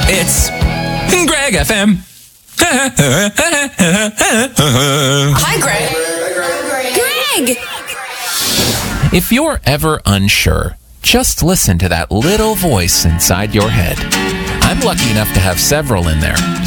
It's Greg FM. Hi, Greg. Greg! If you're ever unsure, just listen to that little voice inside your head. I'm lucky enough to have several in there.